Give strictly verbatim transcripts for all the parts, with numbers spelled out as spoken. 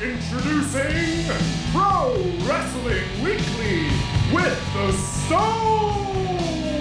Introducing Pro Wrestling Weekly with the Stone!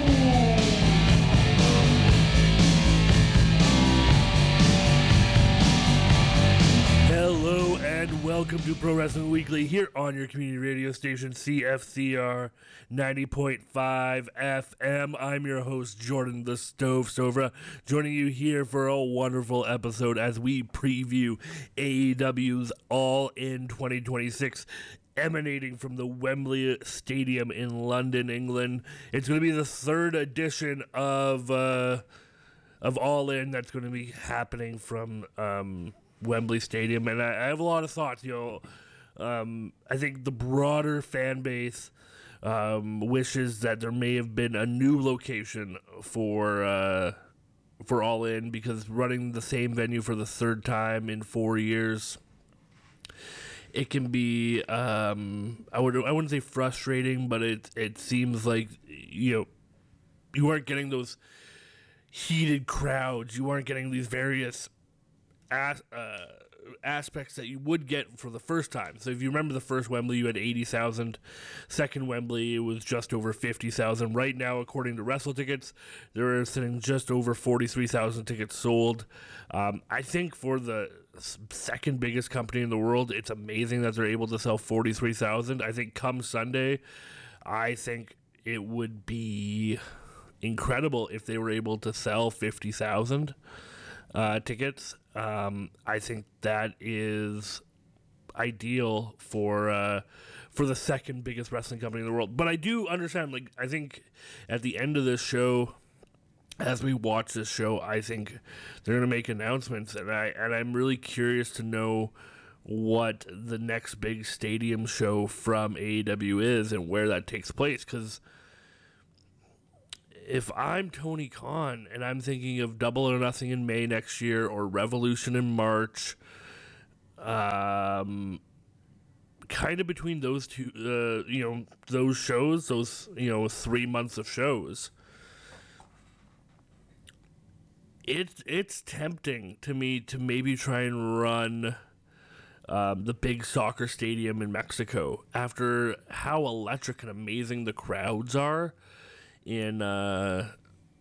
Hello and welcome to Pro Wrestling Weekly here on your community radio station C F C R ninety point five F M. I'm your host Jordan the Stove Stovra, joining you here for a wonderful episode as we preview A E W's All In twenty twenty-six, emanating from the Wembley Stadium in London, England. It's going to be the third edition of uh, of All In that's going to be happening from um, Wembley Stadium, and I, I have a lot of thoughts. You know, um, I think the broader fan base um, wishes that there may have been a new location for uh, for All In, because running the same venue for the third time in four years, it can be um, I would I wouldn't say frustrating, but it it seems like you know you aren't getting those heated crowds. You aren't getting these various As, uh, aspects that you would get for the first time. So if you remember the first Wembley, you had eighty thousand. Second Wembley, it was just over fifty thousand. Right now, according to Wrestle Tickets, they're sitting just over forty-three thousand tickets sold. Um, I think for the second biggest company in the world, it's amazing that they're able to sell forty-three thousand. I think come Sunday, I think it would be incredible if they were able to sell fifty thousand uh, tickets. Um, I think that is ideal for uh, for the second biggest wrestling company in the world. But I do understand, like, I think at the end of this show, as we watch this show, I think they're going to make announcements, and I and I'm really curious to know what the next big stadium show from A E W is and where that takes place, because if I'm Tony Khan and I'm thinking of Double or Nothing in May next year or Revolution in March, um, kind of between those two, uh, you know, those shows, those, you know, three months of shows, it's it's tempting to me to maybe try and run um, the big soccer stadium in Mexico after how electric and amazing the crowds are in uh,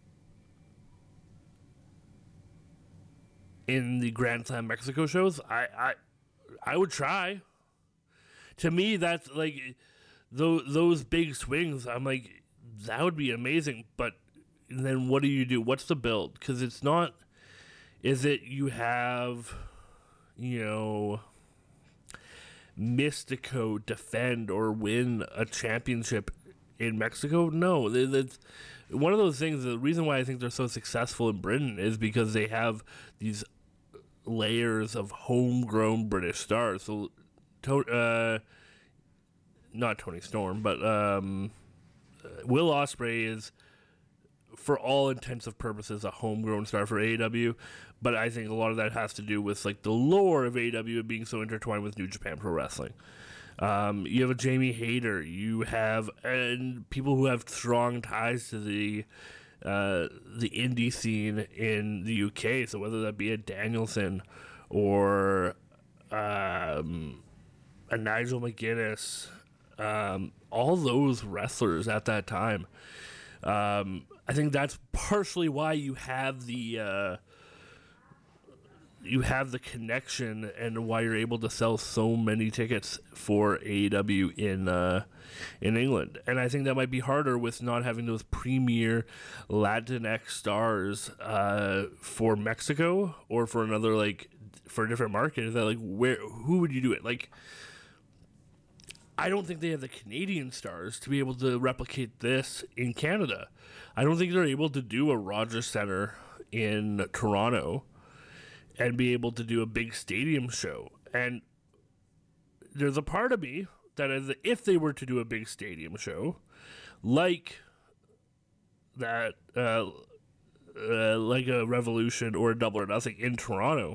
in the Grand Slam Mexico shows. I, I I would try. To me, that's like those those big swings. I'm like, that would be amazing. But then what do you do? What's the build? Because it's not. Is it you have, you know, Mystico defend or win a championship in Mexico? No, that's one of those things. The reason why I think they're so successful in Britain is because they have these layers of homegrown British stars. So, uh, not Tony Storm, but um, Will Ospreay is, for all intents and purposes, a homegrown star for A E W. But I think a lot of that has to do with like the lore of A E W being so intertwined with New Japan Pro Wrestling. Um, you have a Jamie Hayter. You have and people who have strong ties to the uh, the indie scene in the U K. So whether that be a Danielson or um, a Nigel McGuinness, um, all those wrestlers at that time. Um, I think that's partially why you have the uh, you have the connection and why you're able to sell so many tickets for A E W in uh, in England. And I think that might be harder with not having those premier Latinx stars uh, for Mexico or for another, like, for a different market. Is that like, where, who would you do it? Like, I don't think they have the Canadian stars to be able to replicate this in Canada. I don't think they're able to do a Rogers Centre in Toronto and be able to do a big stadium show. And there's a part of me that is, if they were to do a big stadium show, like that, uh, uh, like a Revolution or a Double or Nothing in Toronto,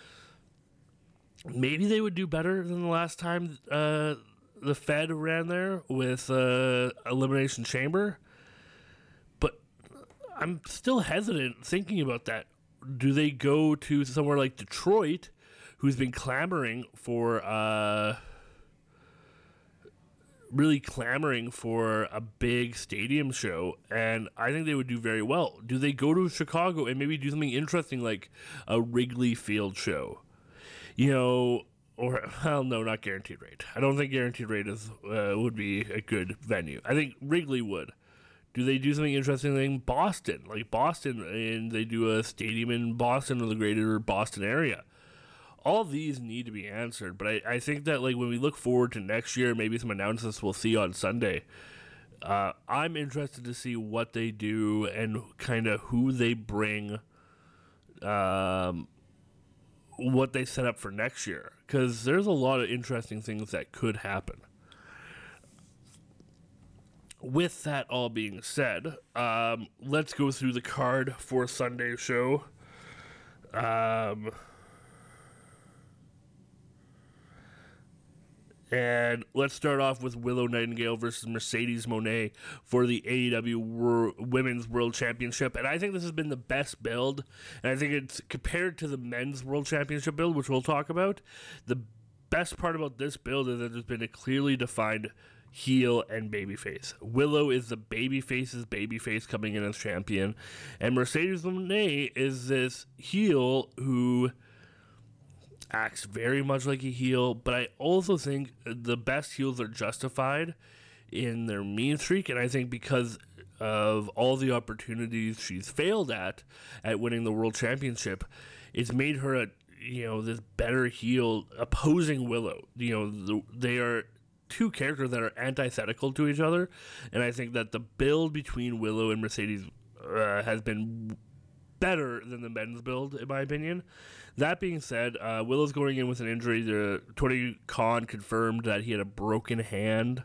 maybe they would do better than the last time uh, the Fed ran there with uh, Elimination Chamber. But I'm still hesitant thinking about that. Do they go to somewhere like Detroit, who's been clamoring for, uh, really clamoring for a big stadium show, and I think they would do very well. Do they go to Chicago and maybe do something interesting like a Wrigley Field show? You know, or, well, no, not Guaranteed Rate. I don't think Guaranteed Rate is, uh, would be a good venue. I think Wrigley would. Do they do something interesting in Boston? Like Boston, and they do a stadium in Boston or the greater Boston area. All of these need to be answered, but I, I think that like when we look forward to next year, maybe some announcements we'll see on Sunday, uh, I'm interested to see what they do and kind of who they bring, um, what they set up for next year, because there's a lot of interesting things that could happen. With that all being said, um, let's go through the card for Sunday's show. Um... And let's start off with Willow Nightingale versus Mercedes Moné for the A E W Wor- Women's World Championship. And I think this has been the best build. And I think it's compared to the Men's World Championship build, which we'll talk about. The best part about this build is that there's been a clearly defined heel and babyface. Willow is the babyface's babyface coming in as champion. And Mercedes Moné is this heel who acts very much like a heel, but I also think the best heels are justified in their mean streak, and I think because of all the opportunities she's failed at at winning the world championship, it's made her a you know this better heel opposing Willow. You know the, they are two characters that are antithetical to each other, and I think that the build between Willow and Mercedes uh, has been better than the men's build, in my opinion. That being said, uh, Willow's going in with an injury. The Tony Khan confirmed that he had a broken hand.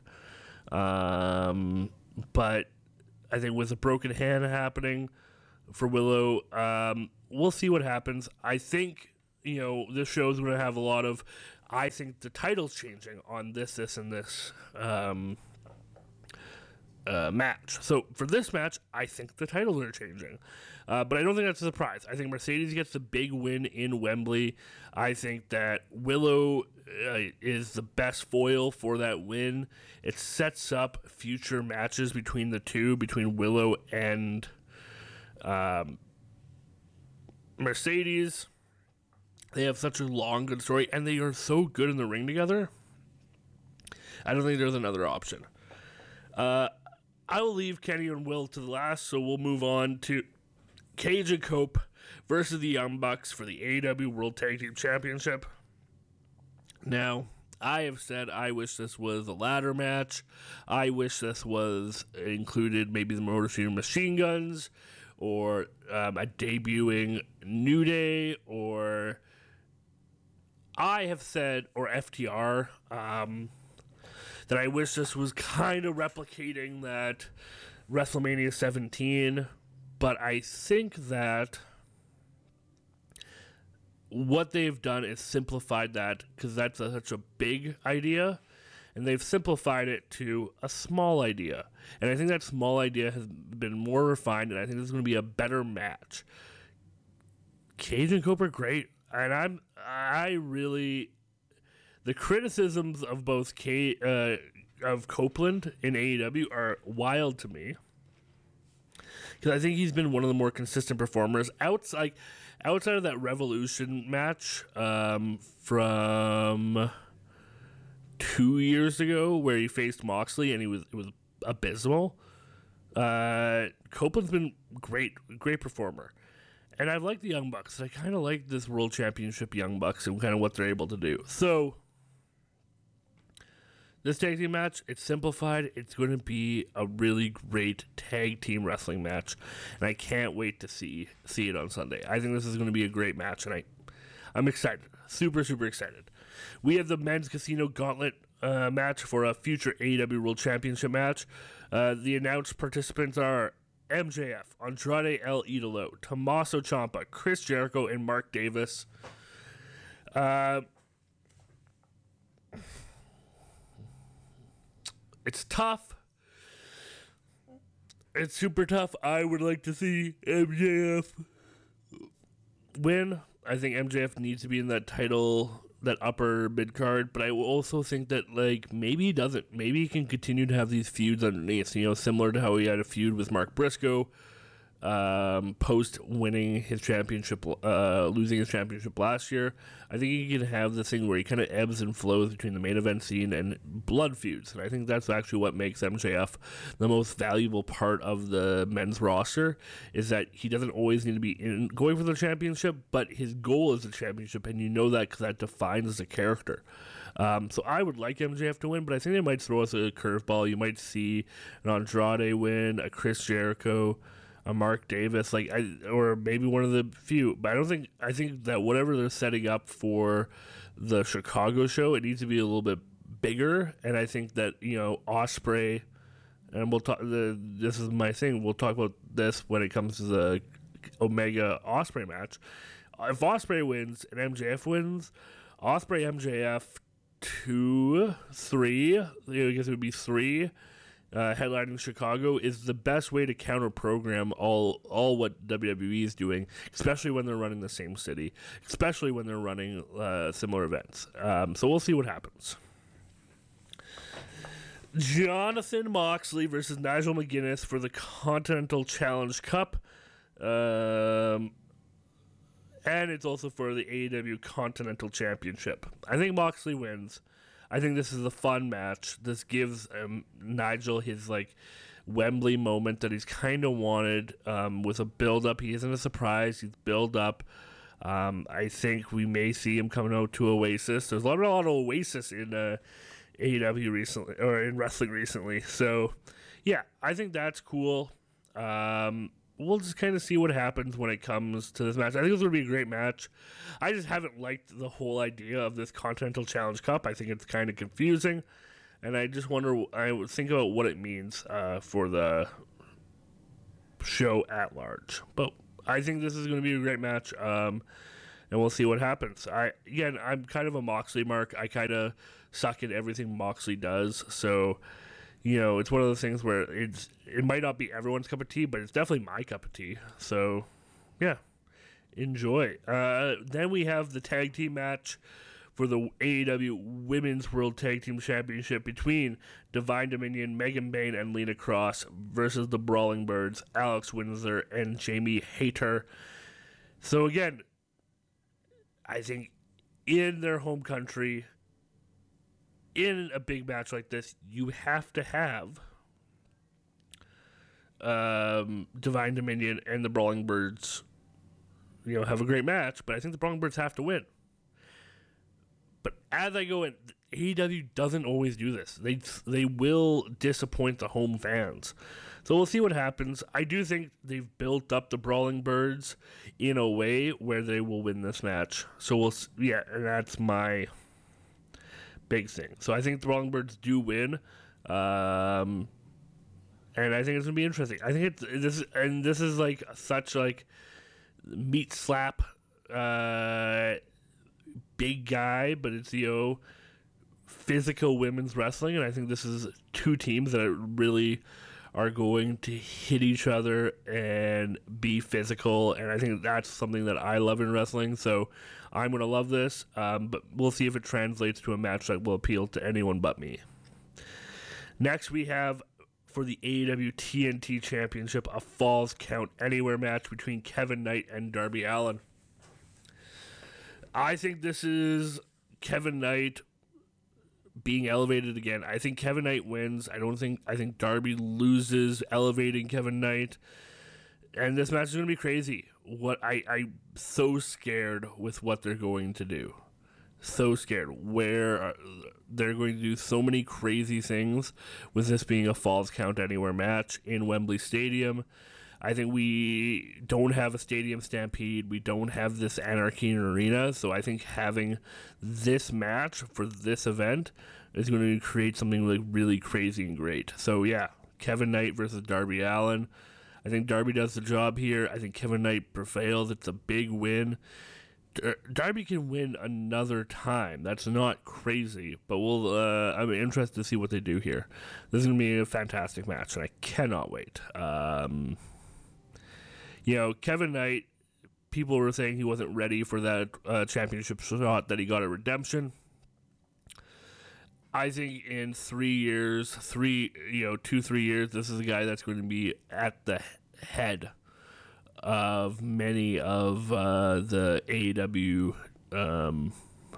Um, but I think with a broken hand happening for Willow, um, we'll see what happens. I think, you know, this show is going to have a lot of, I think the title's changing on this, this, and this um, uh, match. So for this match, I think the titles are changing. Uh, but I don't think that's a surprise. I think Mercedes gets the big win in Wembley. I think that Willow uh, is the best foil for that win. It sets up future matches between the two, between Willow and um, Mercedes. They have such a long, good story, and they are so good in the ring together. I don't think there's another option. Uh, I will leave Kenny and Will to the last, so we'll move on to Cage and Cope versus the Young Bucks for the A E W World Tag Team Championship. Now, I have said I wish this was a ladder match. I wish this was included maybe the Motor City Machine Guns or um, a debuting New Day, or I have said, or F T R, um, that I wish this was kind of replicating that WrestleMania seventeen. But I think that what they've done is simplified that, because that's a, such a big idea, and they've simplified it to a small idea. And I think that small idea has been more refined, and I think this is going to be a better match. Cage and Cope are great, and I'm I really the criticisms of both K uh, of Copeland in A E W are wild to me. Because I think he's been one of the more consistent performers outside, outside of that Revolution match um, from two years ago, where he faced Moxley and he was it was abysmal. Uh, Copeland's been great, great performer, and I like the Young Bucks. I kind of like this World Championship Young Bucks and kind of what they're able to do. So this tag team match, it's simplified. It's going to be a really great tag team wrestling match, and I can't wait to see see it on Sunday. I think this is going to be a great match, and I, I'm excited. Super, super excited. We have the Men's Casino Gauntlet uh, match for a future A E W World Championship match. Uh, the announced participants are M J F, Andrade El Idolo, Tommaso Ciampa, Chris Jericho, and Mark Davis. Uh... It's tough. It's super tough. I would like to see M J F win. I think M J F needs to be in that title, that upper mid card, but I also think that like maybe he doesn't. Maybe he can continue to have these feuds underneath. You know, similar to how he had a feud with Mark Briscoe. Um, post winning his championship, uh, losing his championship last year, I think he can have this thing where he kind of ebbs and flows between the main event scene and blood feuds, and I think that's actually what makes M J F the most valuable part of the men's roster. Is that he doesn't always need to be in going for the championship, but his goal is the championship, and you know that because that defines the character. Um, so I would like M J F to win, but I think they might throw us a curveball. You might see an Andrade win, a Chris Jericho, a Mark Davis, like I, or maybe one of the few. But I don't think I think that whatever they're setting up for the Chicago show, it needs to be a little bit bigger. And I think that you know Ospreay, and we'll talk. The, this is my thing. We'll talk about this when it comes to the Omega Ospreay match. If Ospreay wins and M J F wins, Ospreay M J F two three. I guess it would be three. Uh, headlining Chicago is the best way to counter program all all what W W E is doing, especially when they're running the same city, especially when they're running uh, similar events. Um, so we'll see what happens. Jonathan Moxley versus Nigel McGuinness for the Continental Challenge Cup. Um, and it's also for the A E W Continental Championship. I think Moxley wins. I think this is a fun match. This gives um, Nigel his like Wembley moment that he's kind of wanted um, with a build-up. He isn't a surprise. He's build up. Um, I think we may see him coming out to Oasis. There's a lot, a lot of Oasis in uh, A E W recently, or in wrestling recently. So, yeah, I think that's cool. Um, we'll just kind of see what happens when it comes to this match. I think it's going to be a great match. I just haven't liked the whole idea of this Continental Challenge Cup. I think it's kind of confusing, and I just wonder, I would think about what it means uh, for the show at large. But I think this is going to be a great match, um, and we'll see what happens. I Again, I'm kind of a Moxley mark. I kind of suck at everything Moxley does, so... You know, it's one of those things where it's it might not be everyone's cup of tea, but it's definitely my cup of tea. So, yeah, enjoy. Uh, then we have the tag team match for the A E W Women's World Tag Team Championship between Divine Dominion, Megan Bayne, and Lena Cross versus the Brawling Birds, Alex Windsor, and Jamie Hayter. So, again, I think in their home country... in a big match like this, you have to have um, Divine Dominion and the Brawling Birds, you know, have a great match. But I think the Brawling Birds have to win. But as I go in, A E W doesn't always do this. They they will disappoint the home fans. So we'll see what happens. I do think they've built up the Brawling Birds in a way where they will win this match. So we'll yeah, and that's my big thing. So I think the Brawling Birds do win, um, and I think it's gonna be interesting. I think it's this, and this is like such like meat slap, uh, big guy, but it's you know physical women's wrestling, and I think this is two teams that really are going to hit each other and be physical, and I think that's something that I love in wrestling, so I'm going to love this, um, but we'll see if it translates to a match that will appeal to anyone but me. Next, we have, for the A E W T N T Championship, a Falls Count Anywhere match between Kevin Knight and Darby Allin. I think this is Kevin Knight being elevated again. I think Kevin Knight wins. I don't think I think Darby loses, elevating Kevin Knight. And this match is going to be crazy. What I I'm so scared with what they're going to do. So scared. Where are, they're going to do so many crazy things with this being a Falls Count Anywhere match in Wembley Stadium. I think we don't have a stadium stampede. We don't have this anarchy in arena. So I think having this match for this event is going to create something like really crazy and great. So yeah, Kevin Knight versus Darby Allin. I think Darby does the job here. I think Kevin Knight prevails. It's a big win. Dar- Darby can win another time. That's not crazy, but we'll. Uh, I'm interested to see what they do here. This is going to be a fantastic match, and I cannot wait. Um, You know, Kevin Knight people were saying he wasn't ready for that uh, championship shot that he got at Redemption. I think in three years, three, you know, two, three years, this is a guy that's going to be at the head of many of uh, the A E W um,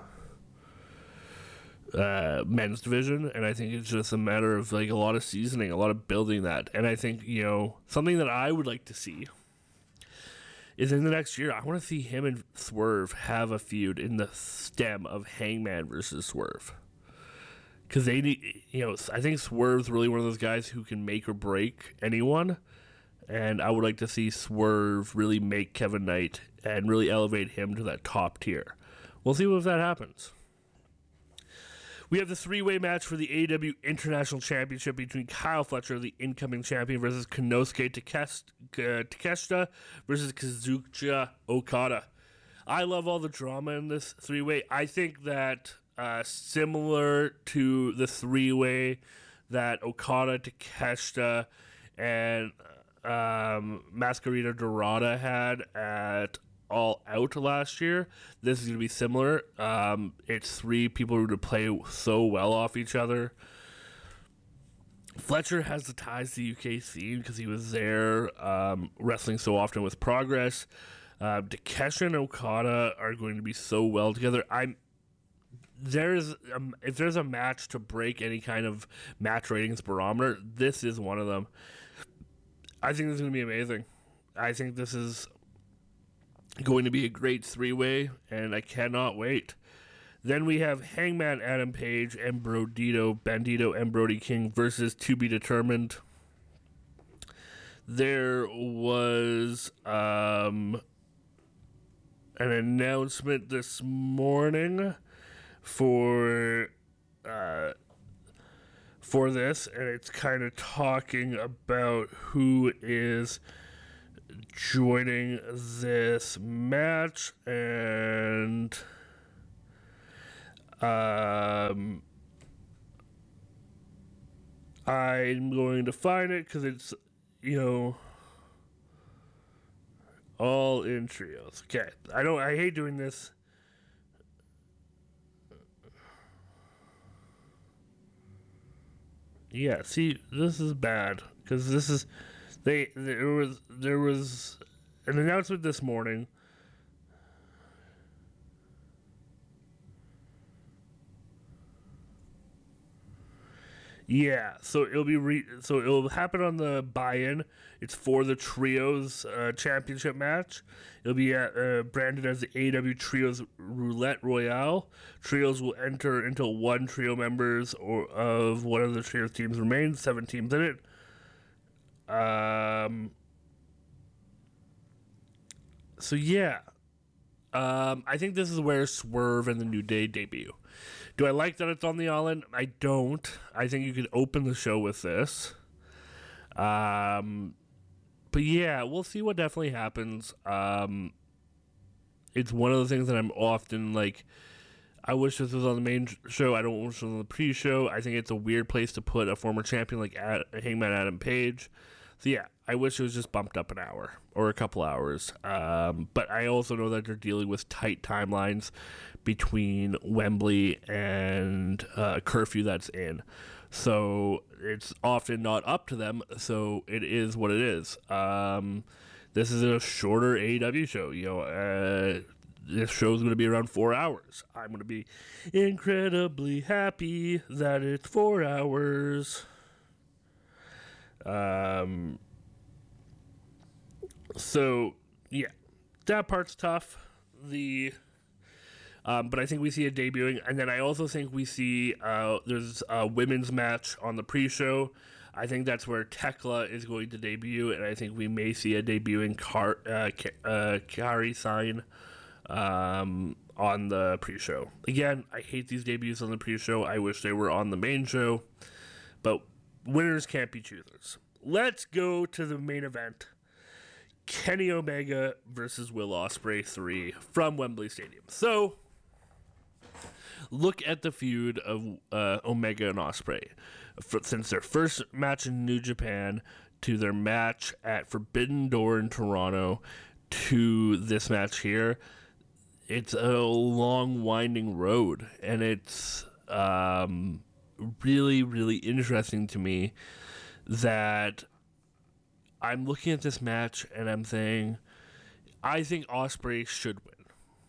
uh, men's division. And I think it's just a matter of like a lot of seasoning, a lot of building that. And I think, you know, something that I would like to see is in the next year, I want to see him and Swerve have a feud in the stem of Hangman versus Swerve. Because they need, you know, I think Swerve's really one of those guys who can make or break anyone. And I would like to see Swerve really make Kevin Knight and really elevate him to that top tier. We'll see if that happens. We have the three-way match for the A E W International Championship between Kyle Fletcher, the incoming champion, versus Konosuke Takeshita versus Kazuchika Okada. I love all the drama in this three-way. I think that uh, similar to the three-way that Okada, Takeshita, and um, Mascarita Dorada had at All Out last year, this is going to be similar. Um, it's three people who would play so well off each other. Fletcher has the ties to the U K scene because he was there um, wrestling so often with Progress. Uh, Takeshita and Okada are going to be so well together. I'm there's um, if there's a match to break any kind of match ratings barometer, this is one of them. I think this is going to be amazing. I think this is going to be a great three-way, and I cannot wait. Then we have Hangman Adam Page and Brodito Bandito and Brody King versus To Be Determined. There was um, an announcement this morning for uh, for this, and it's kind of talking about who is joining this match, and um, I'm going to find it because it's, you know, all in trios. Okay, I don't. I hate doing this. Yeah, see, this is bad because this is they there was there was an announcement this morning. Yeah, so it'll be re- so it'll happen on the buy-in. It's for the Trios uh, Championship match. It'll be at, uh, branded as the A E W Trios Roulette Royale. Trios will enter until one trio members or of one of the Trios teams remains. Seven teams in it. Um. So yeah, um, I think this is where Swerve and the New Day debut. Do I like that it's on the All In? I don't. I think you could open the show with this. Um, but yeah, we'll see what definitely happens. Um, it's one of the things that I'm often like, I wish this was on the main show. I don't wish it was on the pre-show. I think it's a weird place to put a former champion like Ad- Hangman Adam Page. So yeah, I wish it was just bumped up an hour or a couple hours. Um, but I also know that they're dealing with tight timelines between Wembley and uh, curfew that's in. So it's often not up to them. So it is what it is. Um, this is a shorter A E W show. You know, uh, this show's going to be around four hours. I'm going to be incredibly happy that it's four hours. Um, so yeah, that part's tough. The, um, but I think we see it debuting, and then I also think we see, uh, there's a women's match on the pre-show. I think that's where Tekla is going to debut, and I think we may see a debuting Car, uh, uh, Kairi Sane, um, on the pre-show. Again, I hate these debuts on the pre-show. I wish they were on the main show, but winners can't be choosers. Let's go to the main event. Kenny Omega versus Will Ospreay three from Wembley Stadium. So, look at the feud of uh, Omega and Ospreay. For, since their first match in New Japan to their match at Forbidden Door in Toronto to this match here. It's a long, winding road, and it's um, really, really interesting to me that I'm looking at this match and I'm saying, I think Ospreay should win.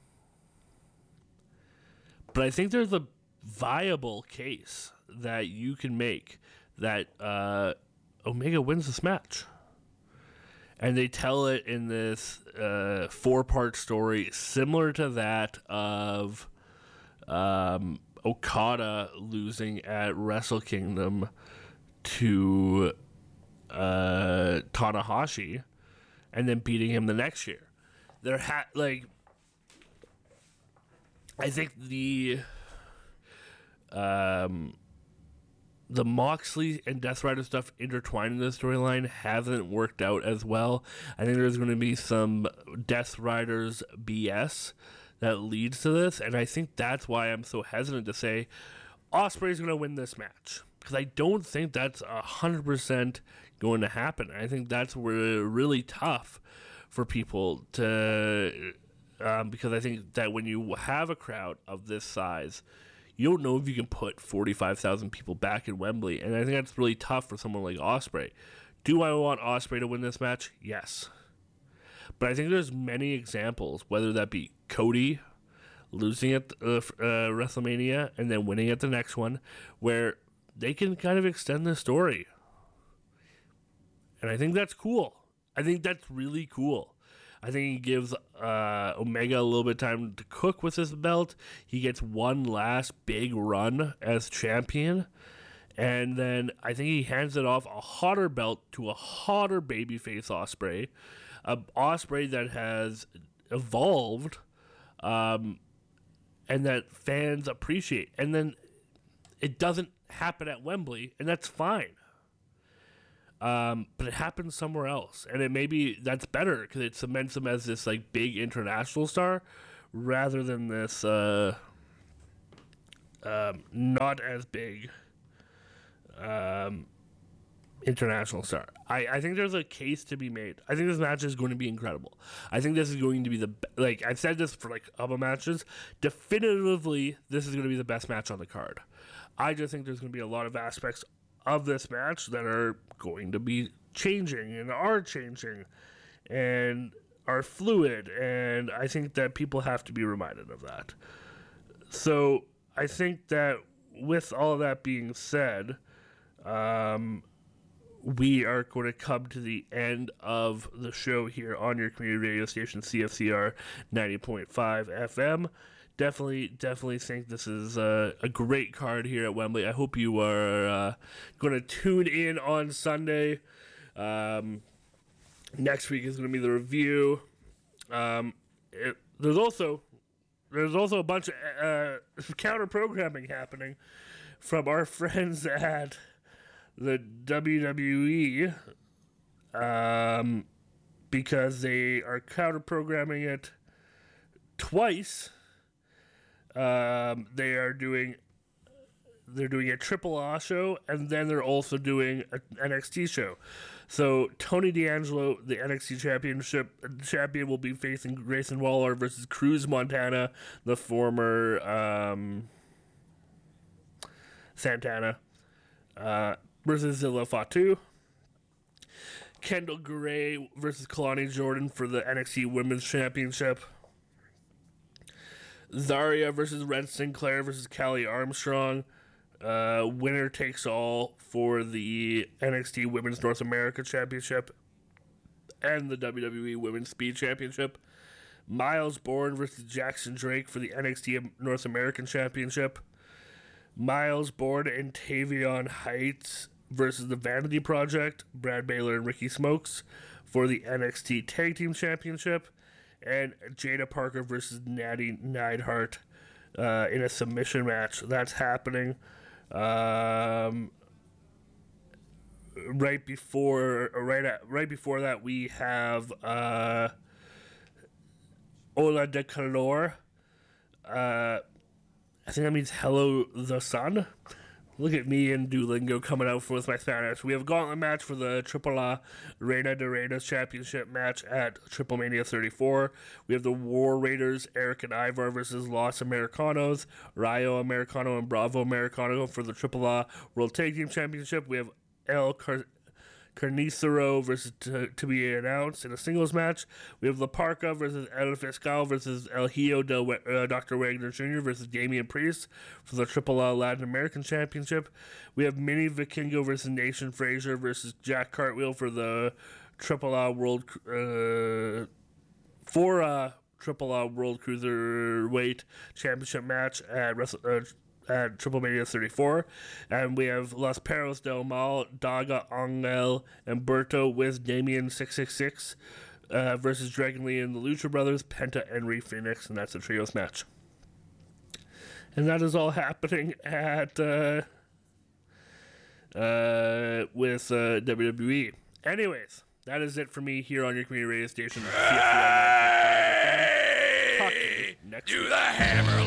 But I think there's a viable case that you can make that uh, Omega wins this match. And they tell it in this uh, four-part story similar to that of um, Okada losing at Wrestle Kingdom to uh, Tanahashi and then beating him the next year. There ha- like I think the um, the Moxley and Death Rider stuff intertwined in the storyline hasn't worked out as well. I think there's going to be some Death Riders B S that leads to this, and I think that's why I'm so hesitant to say Ospreay's going to win this match, because I don't think that's one hundred percent going to happen. I think that's where really tough for people to, um, because I think that when you have a crowd of this size, you don't know if you can put forty-five thousand people back in Wembley, and I think that's really tough for someone like Ospreay. Do I want Ospreay to win this match? Yes. But I think there's many examples, whether that be Cody losing at uh, uh, WrestleMania and then winning at the next one, where they can kind of extend the story. And I think that's cool. I think that's really cool. I think he gives uh, Omega a little bit of time to cook with his belt. He gets one last big run as champion. And then I think he hands it off a hotter belt to a hotter babyface Ospreay. A Ospreay that has evolved um, and that fans appreciate. And then it doesn't happen at Wembley, and that's fine. Um, but it happens somewhere else, and it maybe that's better because it cements him as this like big international star rather than this uh, um, not as big um, international star. I, I think there's a case to be made. I think this match is going to be incredible. I think this is going to be the be- like I've said this for like other matches. Definitively, this is going to be the best match on the card. I just think there's going to be a lot of aspects of this match that are going to be changing and are changing and are fluid, and I think that people have to be reminded of that. So I think that with all that being said, um, we are going to come to the end of the show here on your community radio station, C F C R ninety point five F M. Definitely, definitely think this is uh, a great card here at Wembley. I hope you are uh, going to tune in on Sunday. Um, next week is going to be the review. Um, it, there's also there's also a bunch of uh, counter programming happening from our friends at the W W E um, because they are counter programming it twice. Um, they are doing they're doing a Triple A show, and then they're also doing an N X T show. So Tony D'Angelo, the N X T championship champion, will be facing Grayson Waller versus Cruz Montana, the former um, Santana, uh, versus Zilla Fatu. Kendall Gray versus Kalani Jordan for the N X T Women's Championship. Zarya versus Red Sinclair versus Callie Armstrong. Uh, winner takes all for the N X T Women's North America Championship and the W W E Women's Speed Championship. Miles Bourne versus Jackson Drake for the N X T North American Championship. Miles Bourne and Tavion Heights versus the Vanity Project, Brad Baylor and Ricky Smokes for the N X T Tag Team Championship. And Jada Parker versus Natty Neidhart uh, in a submission match. That's happening um, right before, right at, right before that. We have uh, Ola de Calor. Uh, I think that means Hello the Sun Look at me and Duolingo coming out with my Spanish. We have a gauntlet match for the Triple A Reina de Reinas Championship match at Triple Mania thirty-four. We have the War Raiders, Eric and Ivar versus Los Americanos, Rayo Americano and Bravo Americano for the Triple A World Tag Team Championship. We have El Car- Carnicero versus t- to be announced in a singles match. We have La Parca versus El Fiscal versus El Hijo del uh, Doctor Wagner Junior versus Damian Priest for the Triple A Latin American Championship. We have Mini Vikingo versus Nation Frazier versus Jack Cartwheel for the Triple A World uh, for uh, Triple A World Cruiserweight Championship match at Wrestle. Uh, at Triple Mania thirty-four, and we have Los Perros del Mal, Daga, Angel, and Berto with Damien six six six uh, versus Dragon Lee and the Lucha Brothers, Penta and Rey Phoenix, and that's a trios match. And that is all happening at uh, uh, with uh, W W E. Anyways, that is it for me here on your community radio station. Hey, Talk to you next do week. the hammer.